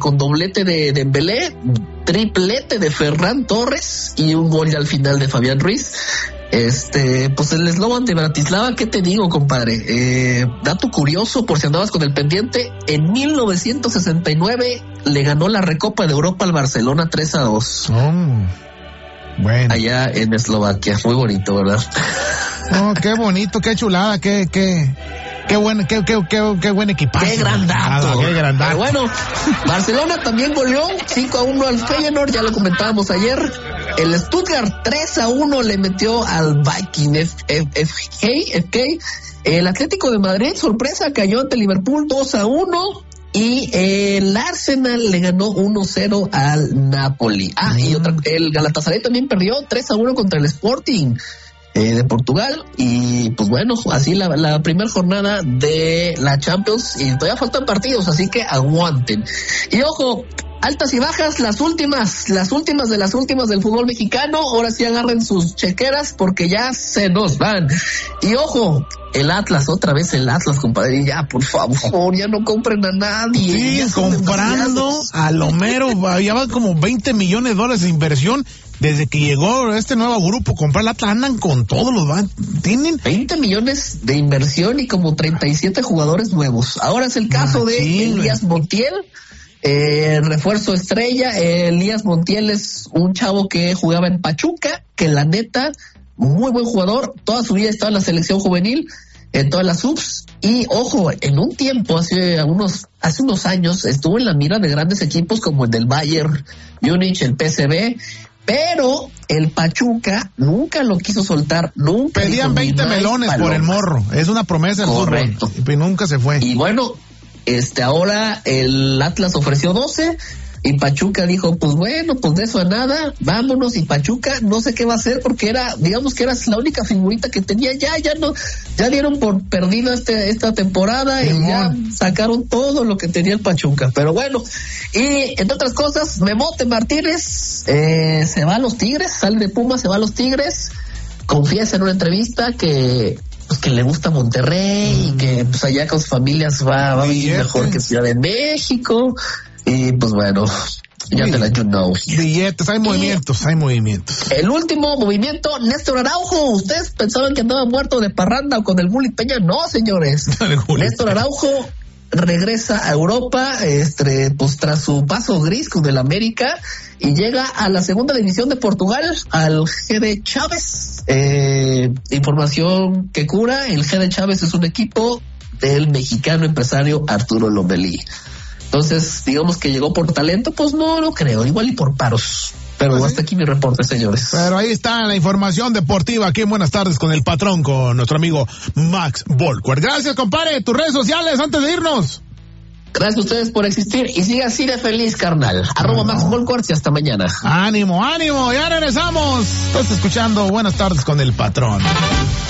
con doblete de Dembélé, triplete de Ferran Torres y un gol ya al final de Fabián Ruiz. Pues el Slovan de Bratislava, ¿qué te digo, compadre? Dato curioso, por si andabas con el pendiente, en 1969 le ganó la Recopa de Europa al Barcelona 3-2. Bueno. Allá en Eslovaquia, muy bonito, ¿verdad? Qué bonito, qué chulada, qué buen equipaje. Qué gran dato. Qué gran dato. Pero bueno, Barcelona también goleó 5-1 al Feyenoord, ya lo comentábamos ayer. El Stuttgart 3-1 le metió al Viking FK. El Atlético de Madrid, sorpresa, cayó ante Liverpool 2-1. Y el Arsenal le ganó 1-0 al Napoli. Y el Galatasaray también perdió 3-1 contra el Sporting de Portugal. Y pues bueno, así la primera jornada de la Champions, y todavía faltan partidos, así que aguanten. Y ojo, altas y bajas, las últimas de las últimas del fútbol mexicano. Ahora sí agarren sus chequeras porque ya se nos van. Y ojo, el Atlas, otra vez el Atlas, compadre, ya por favor, ya no compren a nadie. Sí, comprando a Lomero, ya va como $20 millones de inversión. Desde que llegó este nuevo grupo, comprar el Atlas, andan con todos los tienen 20 millones de inversión y como 37 jugadores nuevos. Ahora es el caso de Elías Montiel, refuerzo estrella. Elías Montiel es un chavo que jugaba en Pachuca, que la neta, muy buen jugador, toda su vida estaba en la selección juvenil, en todas las subs, y ojo, en un tiempo, hace unos años, estuvo en la mira de grandes equipos como el del Bayern Múnich, el PSV, pero el Pachuca nunca lo quiso soltar, nunca. Pedían 20 melones por el morro, es una promesa del fútbol, y nunca se fue. Y bueno, ahora el Atlas ofreció 12 y Pachuca dijo, pues bueno, pues de eso a nada, vámonos. Y Pachuca no sé qué va a hacer porque digamos que era la única figurita que tenía, ya dieron por perdido esta temporada, y ya sacaron todo lo que tenía el Pachuca. Pero bueno, y entre otras cosas, Memote Martínez se va a los Tigres, sale de Pumas, se va a los Tigres, confiesa en una entrevista que le gusta Monterrey y que pues allá con sus familias va a vivir mejor que Ciudad de México. Y pues bueno, ya te la you know. Billetes, hay movimientos. El último movimiento, Néstor Araujo. Ustedes pensaban que andaba muerto de parranda o con el Bully Peña. No, señores. Néstor Araujo regresa a Europa, pues tras su paso gris con el América, y llega a la segunda división de Portugal, al GD Chávez. Información que cura, el GD Chávez es un equipo del mexicano empresario Arturo Lomelí. Entonces, digamos que llegó por talento, pues no creo, igual y por paros. Pero hasta aquí mi reporte, señores. Pero ahí está la información deportiva aquí en Buenas Tardes con el patrón, con nuestro amigo Max Volkwer. Gracias, compadre. Tus redes sociales antes de irnos. Gracias a ustedes por existir y siga así de feliz, carnal. @Max Volkwer y hasta mañana. Ánimo, ya regresamos. Estás escuchando Buenas Tardes con el patrón.